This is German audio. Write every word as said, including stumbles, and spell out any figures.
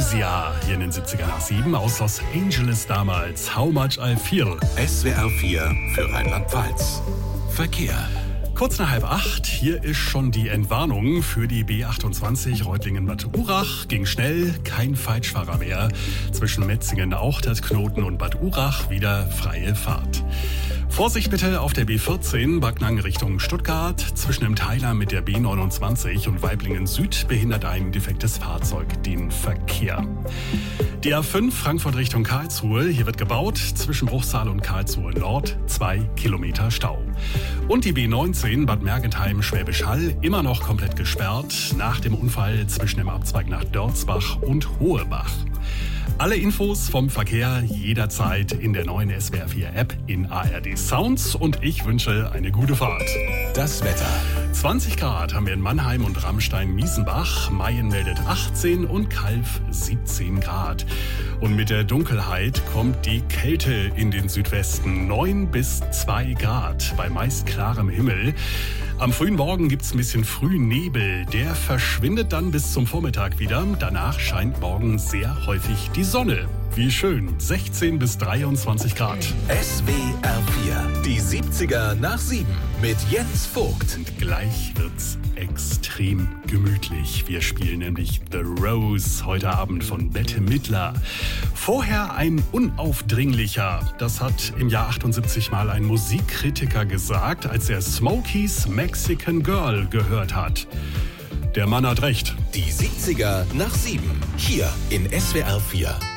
Sia hier in den siebziger nach sieben aus Los Angeles damals. How Much I Feel. S W R vier für Rheinland-Pfalz. Verkehr. Kurz nach halb acht, hier ist schon die Entwarnung für die B achtundzwanzig Reutlingen-Bad Urach. Ging schnell, kein Falschfahrer mehr. Zwischen Metzingen-Auchtert-Knoten und Bad Urach wieder freie Fahrt. Vorsicht bitte auf der B vierzehn, Backnang Richtung Stuttgart. Zwischen dem Teiler mit der B neunundzwanzig und Waiblingen Süd behindert ein defektes Fahrzeug den Verkehr. Die A fünf Frankfurt Richtung Karlsruhe, hier wird gebaut. Zwischen Bruchsal und Karlsruhe Nord zwei Kilometer Stau. Und die B neunzehn Bad Mergentheim Schwäbisch Hall immer noch komplett gesperrt nach dem Unfall zwischen dem Abzweig nach Dörzbach und Hohebach. Alle Infos vom Verkehr jederzeit in der neuen S W R vier App in A R D Sounds und ich wünsche eine gute Fahrt. Das Wetter. zwanzig Grad haben wir in Mannheim und Ramstein-Miesenbach. Mayen meldet achtzehn und Calw siebzehn Grad. Und mit der Dunkelheit kommt die Kälte in den Südwesten. neun bis zwei Grad bei meist klarem Himmel. Am frühen Morgen gibt's ein bisschen Frühnebel. Der verschwindet dann bis zum Vormittag wieder. Danach scheint morgen sehr häufig die Sonne. Wie schön. sechzehn bis dreiundzwanzig Grad. S W R vier. Die siebziger nach sieben mit Jens Vogt. Und gleich wird's extrem gemütlich. Wir spielen nämlich The Rose heute Abend von Bette Midler. Vorher ein unaufdringlicher. Das hat im Jahr achtundsiebzig mal ein Musikkritiker gesagt, als er Smokies Mexican Girl gehört hat. Der Mann hat recht. Die siebziger nach sieben. Hier in S W R vier.